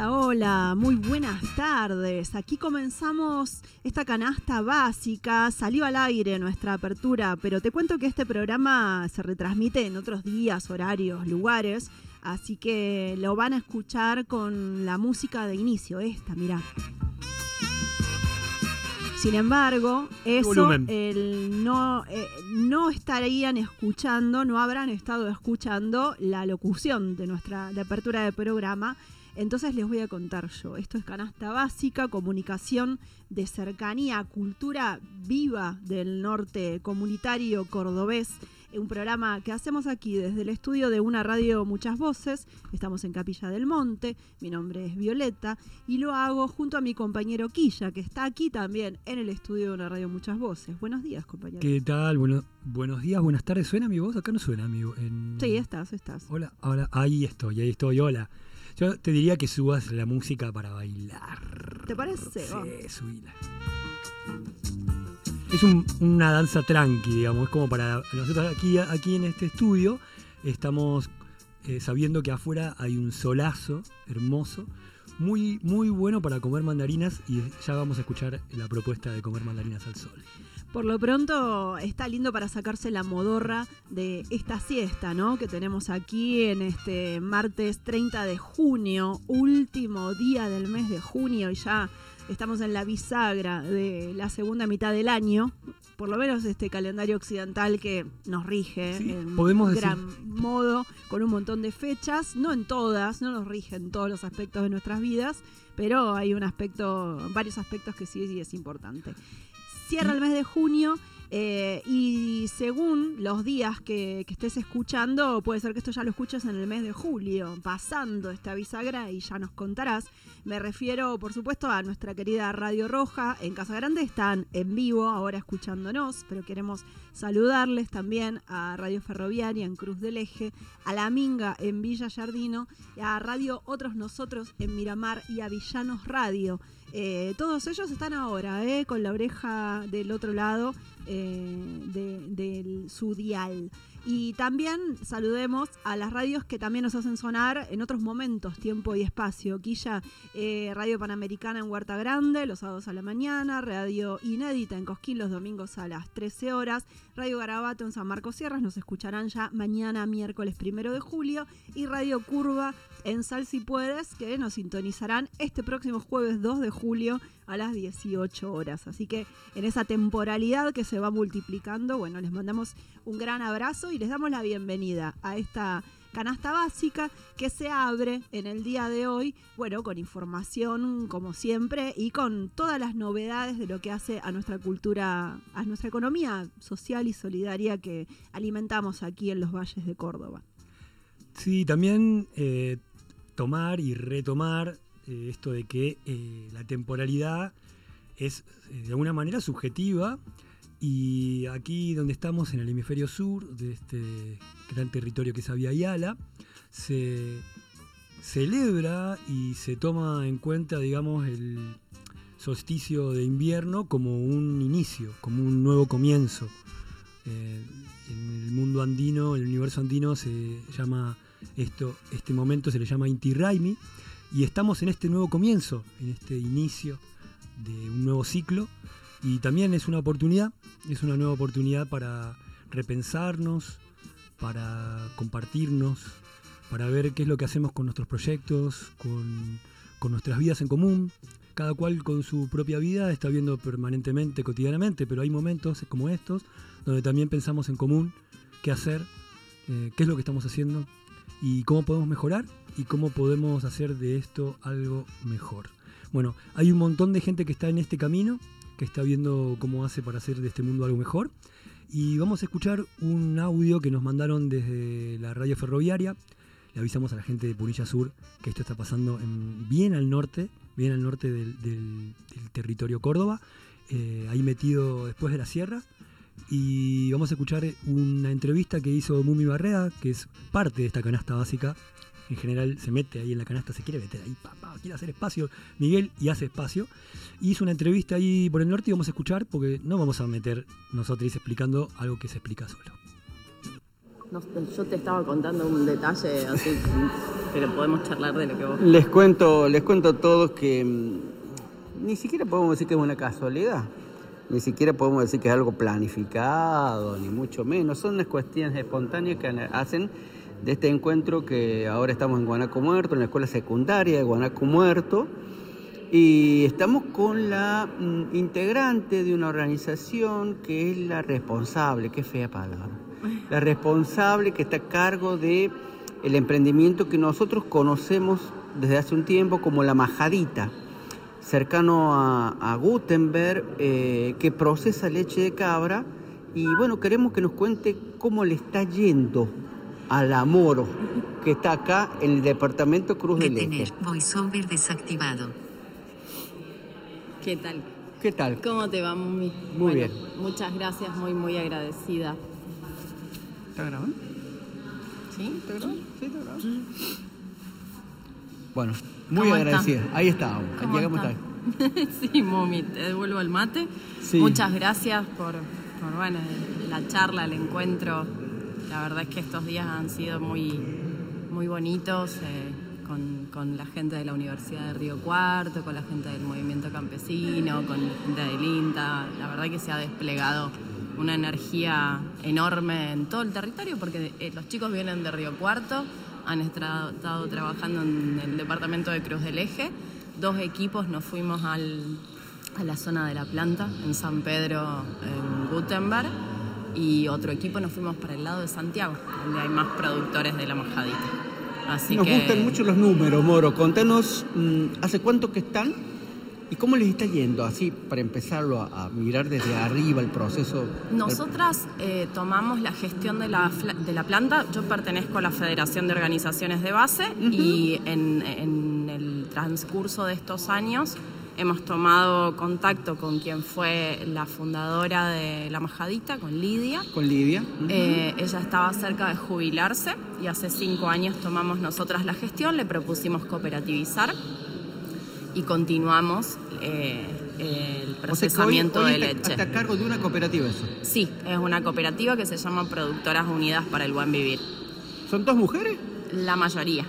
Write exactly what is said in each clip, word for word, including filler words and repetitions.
Hola, hola, muy buenas tardes. Aquí comenzamos esta canasta básica. Salió al aire nuestra apertura, pero te cuento que este programa se retransmite en otros días, horarios, lugares, así que lo van a escuchar con la música de inicio, esta, mirá. Sin embargo, eso el no, eh, no estarían escuchando, no habrán estado escuchando la locución de nuestra de apertura de programa. Entonces les voy a contar yo. Esto es Canasta Básica, comunicación de cercanía, cultura viva del norte comunitario cordobés. Un programa que hacemos aquí desde el estudio de una radio Muchas Voces. Estamos en Capilla del Monte. Mi nombre es Violeta y lo hago junto a mi compañero Quilla, que está aquí también en el estudio de una radio Muchas Voces. Buenos días, compañero. ¿Qué tal? Bueno, buenos días, buenas tardes. ¿Suena mi voz? Acá no suena mi voz. En... Sí, estás, estás. Hola, hola. Ahí estoy, ahí estoy. Hola. Yo te diría que subas la música para bailar. ¿Te parece? Sí, oh. subila. Es un, una danza tranqui, digamos. Es como para nosotros aquí, aquí en este estudio estamos eh, sabiendo que afuera hay un solazo hermoso, muy, muy bueno para comer mandarinas, y ya vamos a escuchar la propuesta de comer mandarinas al sol. Por lo pronto está lindo para sacarse la modorra de esta siesta, ¿no? Que tenemos aquí en este martes treinta de junio, último día del mes de junio, y ya estamos en la bisagra de la segunda mitad del año, por lo menos este calendario occidental que nos rige sí, en gran decir... modo, con un montón de fechas, no en todas, no nos rige en todos los aspectos de nuestras vidas, pero hay un aspecto, varios aspectos que sí, sí es importante. Cierra el mes de junio eh, y según los días que, que estés escuchando, puede ser que esto ya lo escuches en el mes de julio, pasando esta bisagra, y ya nos contarás. Me refiero, por supuesto, a nuestra querida Radio Roja en Casa Grande. Están en vivo ahora escuchándonos, pero queremos saludarles también a Radio Ferroviaria en Cruz del Eje, a La Minga en Villa Yardino, a Radio Otros Nosotros en Miramar y a Villanos Radio. Eh, todos ellos están ahora eh, con la oreja del otro lado eh, de, de su dial. Y también saludemos a las radios que también nos hacen sonar en otros momentos, tiempo y espacio. Quilla, eh, Radio Panamericana en Huerta Grande, los sábados a la mañana, Radio Inédita en Cosquín los domingos a las trece horas, Radio Garabato en San Marcos Sierras, nos escucharán ya mañana miércoles primero de julio, y Radio Curva en Sal Si Puedes, que nos sintonizarán este próximo jueves dos de julio a las dieciocho horas. Así que en esa temporalidad que se va multiplicando, bueno, les mandamos un gran abrazo y les damos la bienvenida a esta canasta básica que se abre en el día de hoy, bueno, con información como siempre y con todas las novedades de lo que hace a nuestra cultura, a nuestra economía social y solidaria que alimentamos aquí en los valles de Córdoba. Sí, también eh, tomar y retomar eh, esto de que eh, la temporalidad es eh, de alguna manera subjetiva, y aquí donde estamos en el hemisferio sur de este gran territorio que es Abya Yala, se celebra y se toma en cuenta, digamos, el solsticio de invierno como un inicio, como un nuevo comienzo. Eh, en el mundo andino, el universo andino, se llama esto, este momento se le llama Inti Raymi, y estamos en este nuevo comienzo, en este inicio de un nuevo ciclo, y también es una oportunidad, es una nueva oportunidad para repensarnos, para compartirnos, para ver qué es lo que hacemos con nuestros proyectos, con, con nuestras vidas en común. Cada cual con su propia vida está viendo permanentemente, cotidianamente, pero hay momentos como estos donde también pensamos en común qué hacer, eh, qué es lo que estamos haciendo y cómo podemos mejorar y cómo podemos hacer de esto algo mejor. Bueno, hay un montón de gente que está en este camino, que está viendo cómo hace para hacer de este mundo algo mejor, y vamos a escuchar un audio que nos mandaron desde la radio ferroviaria. Le avisamos a la gente de Punilla Sur que esto está pasando en, bien al norte, bien al norte del, del, del territorio Córdoba, eh, ahí metido después de la sierra. Y vamos a escuchar una entrevista que hizo Mumi Barreda, que es parte de esta canasta básica. En general se mete ahí en la canasta, se quiere meter ahí, pa, pa, quiere hacer espacio, Miguel, y hace espacio. Y hizo una entrevista ahí por el norte y vamos a escuchar, porque no vamos a meter nosotros explicando algo que se explica solo. No, yo te estaba contando un detalle así pero podemos charlar de lo que vos... Les cuento, les cuento a todos que mmm, ni siquiera podemos decir que es una casualidad, ni siquiera podemos decir que es algo planificado, ni mucho menos. Son unas cuestiones espontáneas que hacen de este encuentro que ahora estamos en Guanaco Muerto, en la escuela secundaria de Guanaco Muerto, y estamos con la mm, integrante de una organización que es la responsable, qué fea palabra, la responsable que está a cargo de el emprendimiento que nosotros conocemos desde hace un tiempo como La Majadita, cercano a, a Gutenberg, eh, que procesa leche de cabra. Y bueno, queremos que nos cuente cómo le está yendo a La Moro, que está acá en el departamento Cruz del Eje. Detener, voiceover desactivado. ¿Qué tal? ¿Qué tal? ¿Cómo te va, Mumi? Muy Bueno, bien. Muchas gracias, muy, muy agradecida. ¿Está grabando? ¿Sí? ¿Está grabando? Sí, está grabando. Bueno, muy ¿Cómo agradecida. está? Ahí está. ¿Cómo Llegamos está? hasta ahí. Sí, Mumi, te devuelvo el mate. Sí. Muchas gracias por, por bueno, la charla, el encuentro. La verdad es que estos días han sido muy, muy bonitos eh, con, con la gente de la Universidad de Río Cuarto, con la gente del Movimiento Campesino, con la gente del INTA. La verdad que se ha desplegado una energía enorme en todo el territorio porque eh, los chicos vienen de Río Cuarto, han estado, estado trabajando en el departamento de Cruz del Eje. Dos equipos nos fuimos al, a la zona de la planta, en San Pedro, en Gutenberg, y otro equipo nos fuimos para el lado de Santiago, donde hay más productores de La Majadita. Así Nos que... gustan mucho los números, Moro. Contanos, mmm, ¿hace cuánto que están? ¿Y cómo les está yendo? Así, para empezarlo a, a mirar desde arriba el proceso. Nosotras eh, tomamos la gestión de la, de la planta. Yo pertenezco a la Federación de Organizaciones de Base uh-huh. y en, en el transcurso de estos años hemos tomado contacto con quien fue la fundadora de La Majadita, con Lidia. Con Lidia. Uh-huh. Eh, ella estaba cerca de jubilarse y hace cinco años tomamos nosotras la gestión, le propusimos cooperativizar y continuamos eh, el procesamiento o sea, hoy, hoy de está, leche. ¿Está a cargo de una cooperativa eso? Sí, es una cooperativa que se llama Productoras Unidas para el Buen Vivir. ¿Son dos mujeres? La mayoría.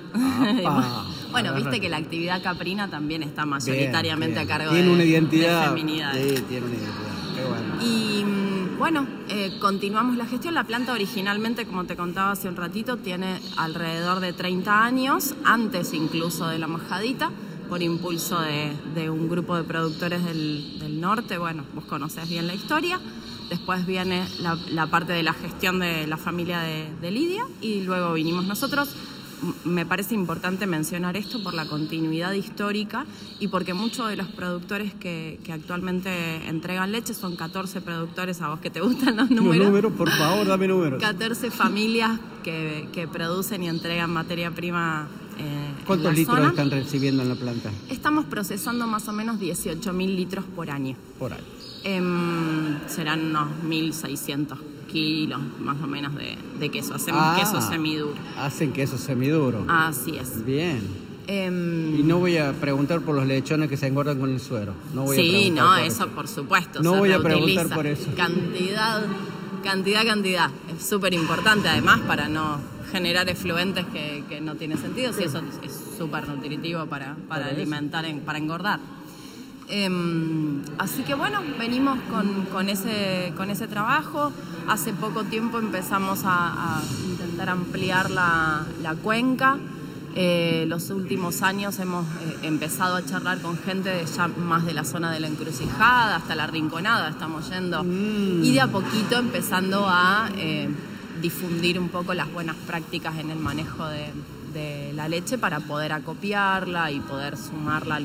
Bueno, Agarra. Viste que la actividad caprina también está mayoritariamente bien, bien. a cargo tiene de, una identidad, de feminidades. Sí, tiene una identidad. Qué bueno. Y bueno, eh, continuamos la gestión. La planta originalmente, como te contaba hace un ratito, tiene alrededor de treinta años, antes incluso de La Majadita, por impulso de, de un grupo de productores del, del norte. Bueno, vos conocés bien la historia. Después viene la, la parte de la gestión de la familia de, de Lidia y luego vinimos nosotros. Me parece importante mencionar esto por la continuidad histórica y porque muchos de los productores que, que actualmente entregan leche son catorce productores, a vos que te gustan los números. Los números, por favor, dame números. catorce familias que, que producen y entregan materia prima. Eh, ¿Cuántos en la litros zona. están recibiendo en la planta? Estamos procesando más o menos dieciocho mil litros por año. Por año. Eh, serán unos mil seiscientos kilos más o menos de, de queso. Hacemos ah, queso semiduro. Hacen queso semiduro. Así es. Bien. Eh, y no voy a preguntar por los lechones que se engordan con el suero. No voy sí, a no, por eso, eso por supuesto. No se voy reutiliza. a preguntar por eso. Cantidad, cantidad, cantidad. Es súper importante además para no generar efluentes que, que no tiene sentido. Sí, eso es súper nutritivo para, para, para alimentar, en, para engordar. Eh, así que bueno, venimos con, con, ese, con ese trabajo. Hace poco tiempo empezamos a, a intentar ampliar la, la cuenca. Eh, los últimos años hemos eh, empezado a charlar con gente de ya más de la zona de la Encrucijada hasta la Rinconada, estamos yendo. Mm. Y de a poquito empezando a eh, difundir un poco las buenas prácticas en el manejo de, de la leche para poder acopiarla y poder sumarla al